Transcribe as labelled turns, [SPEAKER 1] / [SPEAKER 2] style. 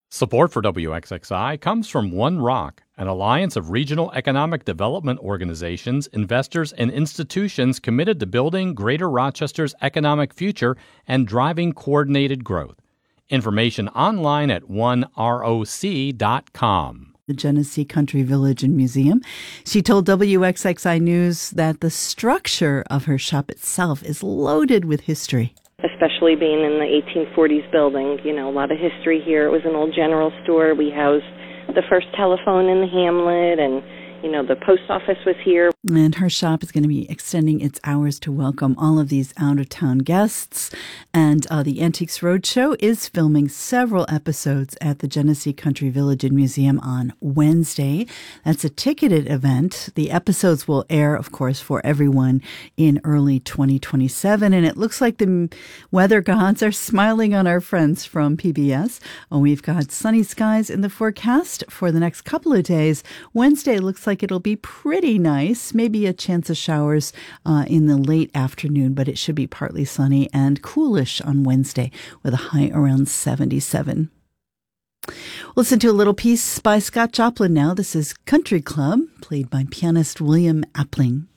[SPEAKER 1] Support for WXXI comes from One Rock, an alliance of regional economic development organizations, investors, and institutions committed to building Greater Rochester's economic future and driving coordinated growth. Information online at oneroc.com.
[SPEAKER 2] The Genesee Country Village and Museum. She told WXXI News that the structure of her shop itself is loaded with history.
[SPEAKER 3] Especially being in the 1840s building, a lot of history here. It was an old general store. We housed the first telephone in the hamlet, and the post office was here.
[SPEAKER 2] And her shop is going to be extending its hours to welcome all of these out-of-town guests. And the Antiques Roadshow is filming several episodes at the Genesee Country Village and Museum on Wednesday. That's a ticketed event. The episodes will air, of course, for everyone in early 2027. And it looks like the weather gods are smiling on our friends from PBS. We've got sunny skies in the forecast for the next couple of days. Wednesday looks like it'll be pretty nice, maybe a chance of showers in the late afternoon, but it should be partly sunny and coolish on Wednesday with a high around 77. Listen to a little piece by Scott Joplin now. This is Country Club, played by pianist William Appling.